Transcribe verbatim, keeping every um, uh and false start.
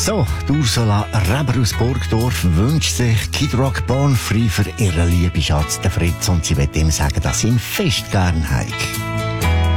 So, die Ursula Reber aus Burgdorf wünscht sich Kid Rock Born Free für ihren lieben Schatz, den Fritz, und sie wird ihm sagen, dass sie ihn fest gern hat.